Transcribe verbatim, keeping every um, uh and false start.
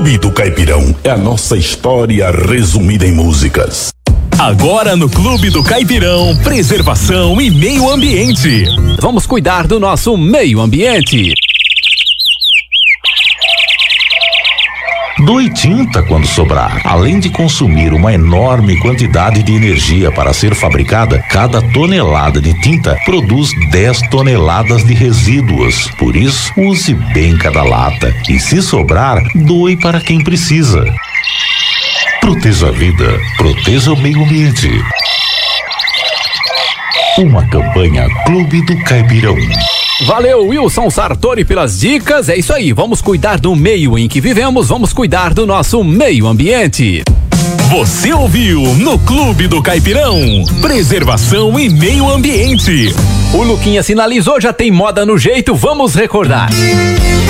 Clube do Caipirão é a nossa história resumida em músicas. Agora no Clube do Caipirão, preservação e meio ambiente. Vamos cuidar do nosso meio ambiente. Doe tinta quando sobrar. Além de consumir uma enorme quantidade de energia para ser fabricada, cada tonelada de tinta produz dez toneladas de resíduos. Por isso, use bem cada lata e, se sobrar, doe para quem precisa. Proteja a vida, proteja o meio ambiente. Uma campanha Clube do Caipirão. Valeu, Wilson Sartori, pelas dicas. É isso aí, vamos cuidar do meio em que vivemos, vamos cuidar do nosso meio ambiente. Você ouviu no Clube do Caipirão, preservação e meio ambiente. O Luquinha sinalizou, já tem moda no jeito, vamos recordar.